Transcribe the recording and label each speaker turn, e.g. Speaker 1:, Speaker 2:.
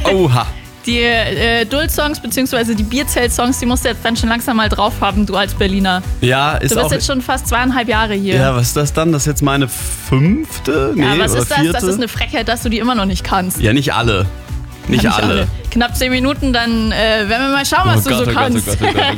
Speaker 1: Oha.
Speaker 2: Die Duld-Songs bzw. die Bierzelt-Songs, die musst du jetzt dann schon langsam mal drauf haben, du als Berliner.
Speaker 1: Ja, ist
Speaker 2: Du bist
Speaker 1: auch.
Speaker 2: jetzt schon fast 2,5 Jahre hier.
Speaker 1: Ja, was ist das dann? Das ist jetzt meine 5. Nee,
Speaker 2: Ja, was
Speaker 1: oder
Speaker 2: ist das?
Speaker 1: 4.
Speaker 2: Das ist eine Frechheit, dass du die immer noch nicht kannst.
Speaker 1: Ja, nicht alle. Nicht alle.
Speaker 2: Knapp 10 Minuten, dann werden wir mal schauen, was du so kannst.
Speaker 1: Oh Gott.